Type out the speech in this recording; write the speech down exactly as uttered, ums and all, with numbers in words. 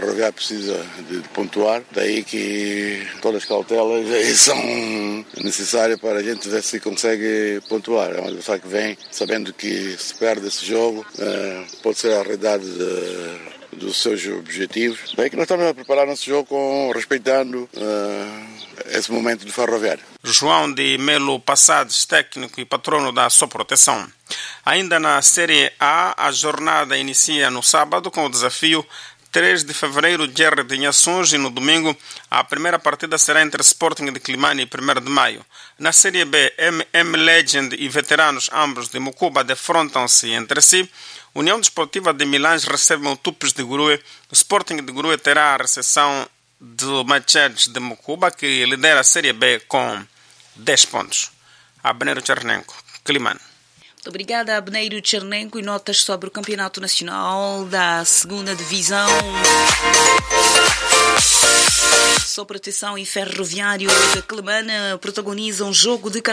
Ferroviário precisa de pontuar, daí que todas as cautelas são necessárias para a gente ver se consegue pontuar. É um adversário que vem sabendo que se perde esse jogo, pode ser a realidade de dos seus objetivos. Daí que nós estamos a preparar nosso jogo com, respeitando uh, esse momento do Ferroviário. João de Melo Passados, técnico e patrono da Sua Proteção. Ainda na Série A, a jornada inicia no sábado com o desafio três de fevereiro, Guerra de Inhações, e no domingo a primeira partida será entre Sporting de Climane e primeiro de maio. Na Série B, M M Legend e veteranos ambos de Mucuba defrontam-se entre si. União Desportiva de Milães recebe o Tupes de Gurue. O Sporting de Gurue terá a recepção do Machetes de Mucuba, que lidera a Série B com dez pontos. Abneiro Chernenko, Climane. Muito obrigada, Abneiro Chernenko. E notas sobre o Campeonato Nacional da Segunda Divisão. Só Proteção e Ferroviário de Climane protagonizam um jogo de